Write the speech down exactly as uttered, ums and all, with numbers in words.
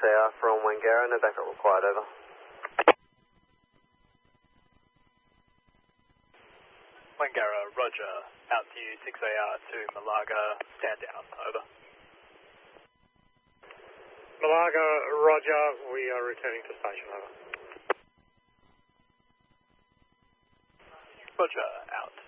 A R from Wangara, no backup required, over. Wangara, roger, out to you, six A R to Malaga, stand down, over. Malaga, roger, we are returning to station, over. Roger, out.